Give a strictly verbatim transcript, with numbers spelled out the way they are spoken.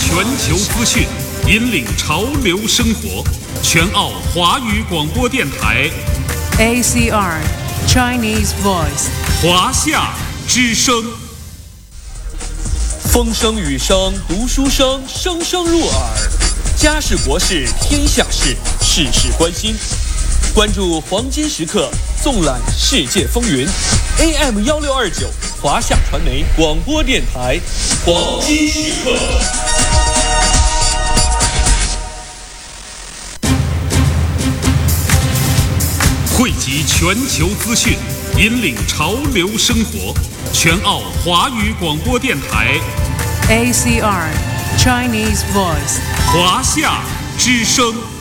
全球资讯，引领潮流生活。全澳华语广播电台 A C R Chinese Voice 华夏之声。 风声雨声读书声，声声入耳。家事国事天下事，事事关心。关注黄金时刻，纵览世界风云。A M 幺六二九华夏传媒广播电台，黄金时刻。 汇集全球资讯，引领潮流生活。全澳华语广播电台 A C R Chinese Voice 华夏之声。